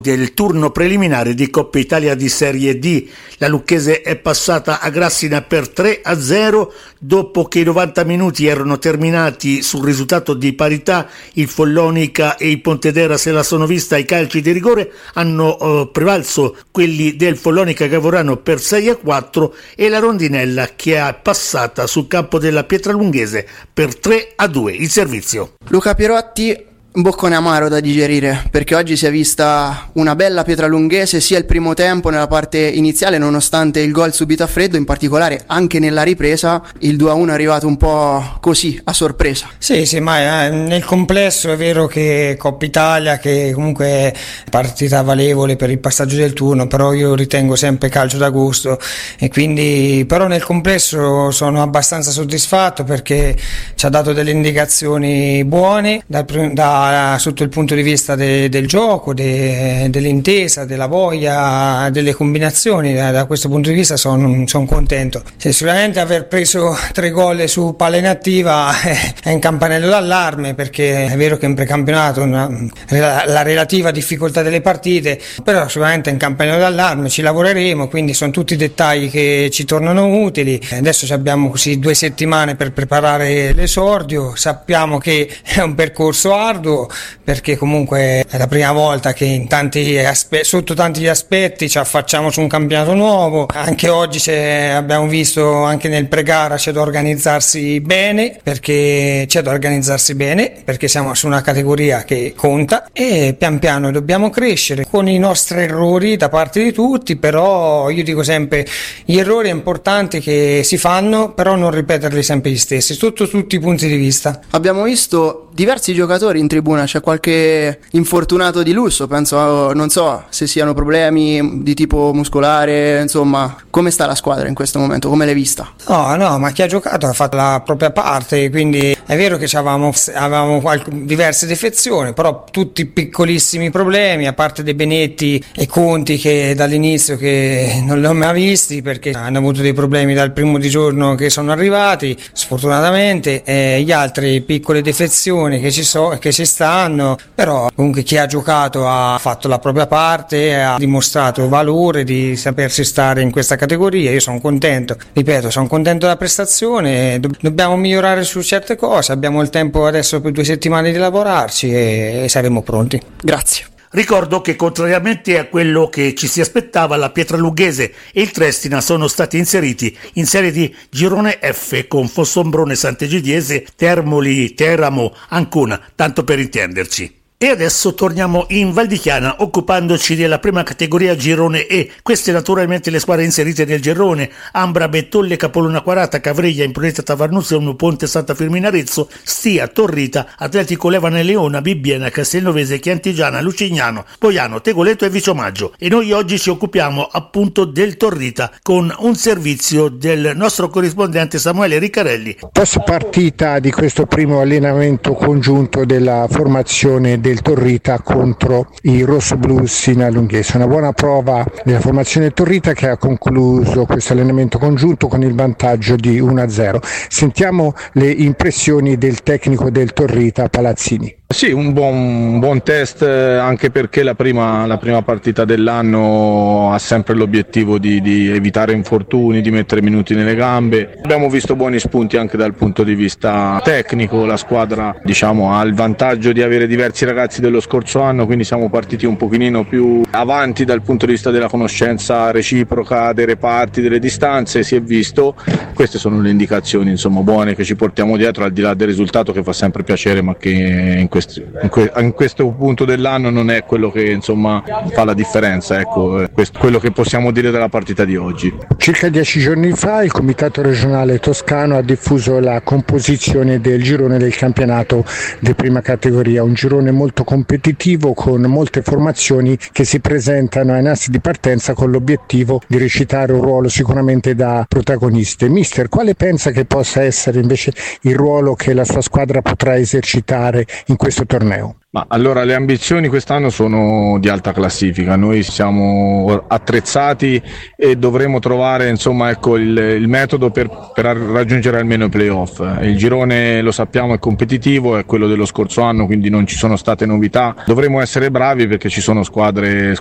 del turno preliminare di Coppa Italia di Serie D. La Lucchese è passata a Grassina per 3-0 dopo che i 90 minuti erano terminati sul risultato di parità. Il Follonica e il Pontedera se la sono vista ai calci di rigore, hanno prevalso quelli del Follonica Gavorano per 6-4 e la Rondinella che è passata sul campo della Pietralunghese per 3-2. Il servizio. Luca Pierotti, un boccone amaro da digerire, perché oggi si è vista una bella Pietralunghese sia il primo tempo nella parte iniziale, nonostante il gol subito a freddo, in particolare anche nella ripresa il 2-1 è arrivato un po' così a sorpresa. Sì, ma nel complesso è vero che Coppa Italia, che comunque è partita valevole per il passaggio del turno, però io ritengo sempre calcio d'agosto e quindi però nel complesso sono abbastanza soddisfatto perché ci ha dato delle indicazioni buone sotto il punto di vista del gioco, dell'intesa, della voglia, delle combinazioni. Da questo punto di vista sono contento. Sicuramente aver preso 3 gol su palla inattiva è un campanello d'allarme, perché è vero che in precampionato la relativa difficoltà delle partite, però sicuramente è un campanello d'allarme, ci lavoreremo, quindi sono tutti dettagli che ci tornano utili. Adesso abbiamo così 2 settimane per preparare l'esordio, sappiamo che è un percorso arduo, perché comunque è la prima volta che sotto tanti aspetti ci affacciamo su un campionato nuovo. Anche oggi abbiamo visto, anche nel pre-gara c'è da organizzarsi bene, perché siamo su una categoria che conta e pian piano dobbiamo crescere con i nostri errori da parte di tutti, però io dico sempre gli errori è importante che si fanno, però non ripeterli sempre gli stessi sotto tutti i punti di vista. Abbiamo visto diversi giocatori in tribuna, c'è qualche infortunato di lusso, penso, non so se siano problemi di tipo muscolare, insomma, come sta la squadra in questo momento, come l'hai vista? No, ma chi ha giocato ha fatto la propria parte, quindi è vero che avevamo diverse defezioni, però tutti piccolissimi problemi, a parte De Benetti e Conti che dall'inizio che non li ho mai visti perché hanno avuto dei problemi dal primo di giorno che sono arrivati, sfortunatamente, gli altri piccole defezioni che ci stanno, però comunque chi ha giocato ha fatto la propria parte, ha dimostrato valore di sapersi stare in questa categoria. Io sono contento, ripeto, sono contento della prestazione, dobbiamo migliorare su certe cose, abbiamo il tempo adesso per 2 settimane di lavorarci e saremo pronti. Grazie. Ricordo che contrariamente a quello che ci si aspettava, la Pietralunghese e il Trestina sono stati inseriti in serie di girone F con Fossombrone, Sant'Egidiese, Termoli, Teramo, Ancona, tanto per intenderci. E adesso torniamo in Val di Chiana occupandoci della prima categoria girone E. Queste naturalmente le squadre inserite nel girone: Ambra, Bettolle, Capolona Quarata, Cavreglia, Impruneta, Tavarnuzio, Ponte, Santa Firmina Arezzo, Stia, Torrita, Atletico Levane Leona, Bibbiena, Castelnovese, Chiantigiana, Lucignano, Boiano, Tegoleto e Viciomaggio. E noi oggi ci occupiamo appunto del Torrita con un servizio del nostro corrispondente Samuele Riccarelli. Post partita di questo primo allenamento congiunto della formazione del Torrita contro i rossoblues in Alunghese, una buona prova della formazione Torrita che ha concluso questo allenamento congiunto con il vantaggio di 1-0. Sentiamo le impressioni del tecnico del Torrita, Palazzini. Sì, un buon test, anche perché la prima partita dell'anno ha sempre l'obiettivo di evitare infortuni, di mettere minuti nelle gambe. Abbiamo visto buoni spunti anche dal punto di vista tecnico, la squadra ha il vantaggio di avere diversi ragazzi dello scorso anno, quindi siamo partiti un pochino più avanti dal punto di vista della conoscenza reciproca dei reparti, delle distanze, si è visto. Queste sono le indicazioni buone che ci portiamo dietro, al di là del risultato che fa sempre piacere, ma che in questo punto dell'anno non è quello che fa la differenza, ecco, quello che possiamo dire della partita di oggi. Circa 10 giorni fa il Comitato Regionale Toscano ha diffuso la composizione del girone del campionato di prima categoria, un girone molto competitivo con molte formazioni che si presentano ai nastri di partenza con l'obiettivo di recitare un ruolo sicuramente da protagoniste. Mister, quale pensa che possa essere invece il ruolo che la sua squadra potrà esercitare in questo torneo? Ma allora le ambizioni quest'anno sono di alta classifica, noi siamo attrezzati e dovremo trovare il metodo per raggiungere almeno i playoff. Il girone, lo sappiamo, è competitivo, è quello dello scorso anno, quindi non ci sono state novità. Dovremo essere bravi perché ci sono squadre